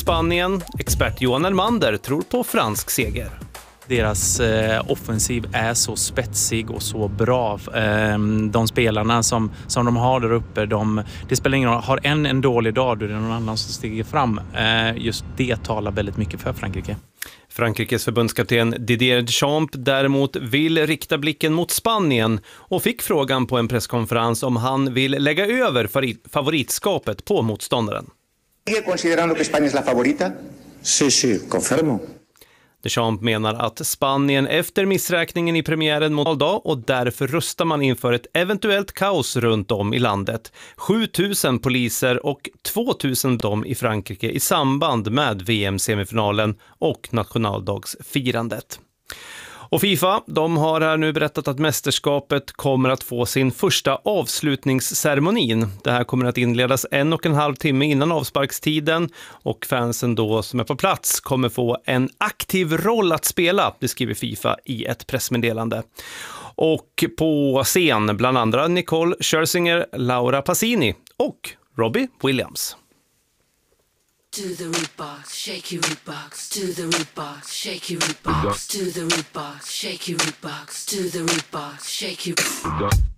Spanien. Expert Johan Elmander tror på fransk seger. Deras offensiv är så spetsig och så bra. De spelarna som de har där uppe, det spelar ingen roll. Har en dålig dag, då är det någon annan som stiger fram. Just det talar väldigt mycket för Frankrike. Frankrikes förbundskapten Didier Deschamps däremot vill rikta blicken mot Spanien och fick frågan på en presskonferens om han vill lägga över favoritskapet på motståndaren. ¿Considerando que España es la favorita? Sí, confirmo. Deschamps menar att Spanien efter missräkningen i premiären mot Moldavien och därför rustar man inför ett eventuellt kaos runt om i landet. 7000 poliser och 2000 dom i Frankrike i samband med VM-semifinalen och nationaldagsfirandet. Och FIFA, de har här nu berättat att mästerskapet kommer att få sin första avslutningsceremonin. Det här kommer att inledas 1,5 timme innan avsparkstiden och fansen då som är på plats kommer få en aktiv roll att spela, det skriver FIFA i ett pressmeddelande. Och på scen bland andra Nicole Scherzinger, Laura Pausini och Robbie Williams. To the root box, shake your root box. To the root box, shake your root box. To the root box, shake your root box. To the root box, shake your